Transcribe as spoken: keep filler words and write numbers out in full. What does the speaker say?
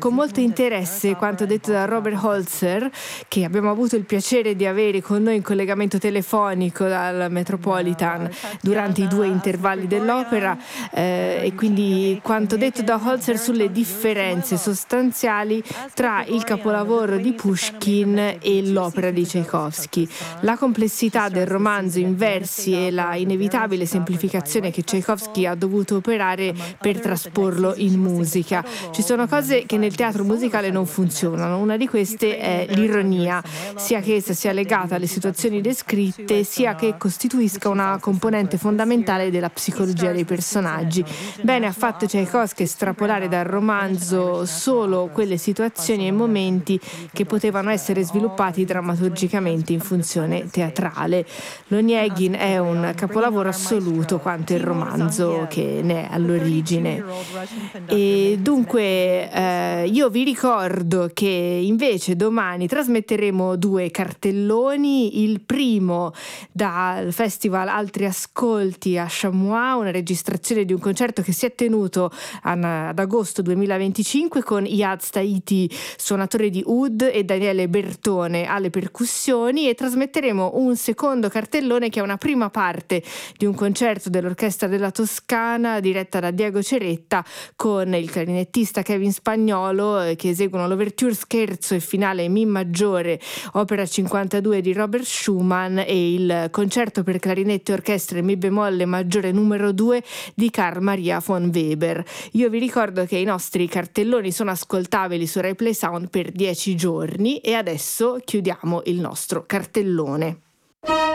con molto interesse quanto detto da Robert Holzer, che abbiamo avuto il piacere di avere con noi in collegamento telefonico dal Metropolitan durante i due intervalli dell'opera, eh, e quindi quanto detto da Holzer sulle differenze sostanziali tra il capolavoro di Pushkin e l'opera di Tchaikovsky. La complessità del romanzo in versi e la inevitabile semplificazione che Tchaikovsky ha dovuto operare per trasporlo in musica. Ci sono cose che nel teatro musicale non funzionano. Una di queste è l'ironia, sia che essa sia legata alle situazioni descritte, sia che costituisca una componente fondamentale della psicologia dei personaggi. Bene ha fatto Tchaikovsky estrapolare dal romanzo solo quelle situazioni e momenti che potevano essere sviluppati drammaturgicamente in funzione teatrale. L'Onegin è un capolavoro assoluto quanto il romanzo che ne è all'origine. E dunque eh, io vi ricordo che invece domani trasmetteremo due cartelloni, il primo dal Festival Altri Ascolti a Chamois, una registrazione di un concerto che si è tenuto ad agosto duemilaventicinque con Iyad Staiti, suonatore di oud, e Daniele Bertone alle percussioni, e trasmetteremo un secondo cartellone che è una prima parte di un concerto dell'Orchestra della Toscana diretta da Diego Ceretta con il clarinettista Kevin Spagnolo, eh, che eseguono l'ouverture scherzo e finale in Mi maggiore, opera cinquantadue di Robert Schumann, e il concerto per clarinetto e orchestra in Mi bemolle maggiore numero due di Carl Maria von Weber. Io vi ricordo che i nostri cartelloni sono ascoltabili su Replay Sound per dieci giorni, e adesso chiudiamo il nostro cartellone.